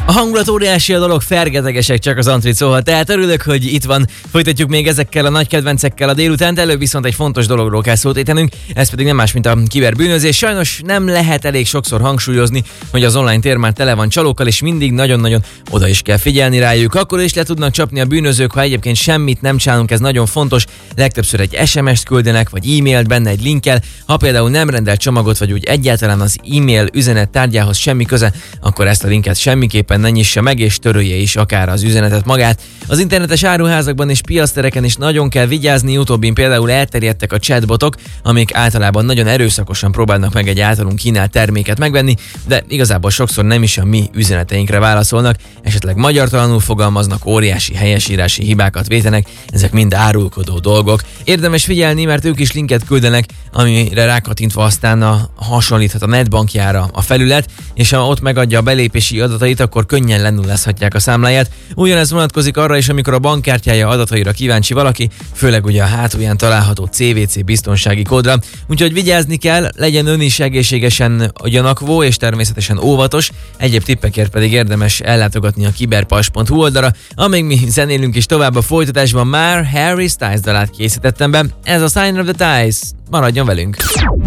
A hangulat óriási, a dolog fergetegesek, csak az Antrit szólhat. Tehát örülök, hogy itt van. Folytatjuk még ezekkel a nagy kedvencekkel a délutánt. Előbb viszont egy fontos dologról kell szót ejtenünk, ez pedig nem más, mint a kiberbűnözés. Sajnos nem lehet elég sokszor hangsúlyozni, hogy az online tér már tele van csalókkal, és mindig nagyon-nagyon oda is kell figyelni rájuk. Akkor is le tudnak csapni a bűnözők, ha egyébként semmit nem csinálunk, ez nagyon fontos. Legtöbbször egy SMS-t küldenek, vagy e-mailt benne egy linkkel. Ha például nem rendel csomagot, vagy úgy egyáltalán az e-mail üzenet tárgyához semmi köze, akkor ezt a linket semmiképpen ne nyissa meg, és törölje is akár az üzenetet magát. Az internetes áruházakban és piactereken is nagyon kell vigyázni, utóbbin például elterjedtek a chatbotok, amik általában nagyon erőszakosan próbálnak meg egy általunk kínált terméket megvenni, de igazából sokszor nem is a mi üzeneteinkre válaszolnak, esetleg magyartalanul fogalmaznak, óriási helyesírási hibákat vétenek, ezek mind árulkodó dolgok. Érdemes figyelni, mert ők is linket küldenek, amire rákattintva aztán hasonlíthat a netbankjára a felület, és ha ott megadja a belépési adatait, akkor könnyen lenullázhatják a számláját. Ugyanez vonatkozik arra is, amikor a bankkártyája adataira kíváncsi valaki, főleg ugye a hátulján található CVC biztonsági kódra. Úgyhogy vigyázni kell, legyen ön is egészségesen gyanakvó és természetesen óvatos. Egyéb tippekért pedig érdemes ellátogatni a kiberpajzs.hu oldalra. Amíg mi zenélünk is tovább a folytatásban, már Harry Styles dalát készítettem be. Ez a Sign of the Times. Maradjon velünk!